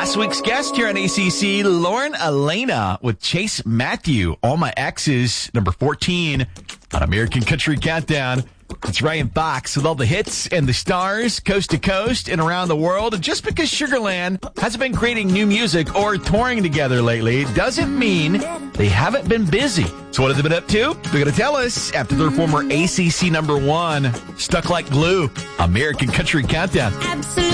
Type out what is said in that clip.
Last week's guest here on ACC, Lauren Alaina with Chase Matthew. All My Exes, number 14 on American Country Countdown. It's Ryan Fox with all the hits and the stars, coast to coast and around the world. And just because Sugarland hasn't been creating new music or touring together lately doesn't mean they haven't been busy. So what have they been up to? They're going to tell us after their former ACC number 1, Stuck Like Glue, American Country Countdown. Absolutely.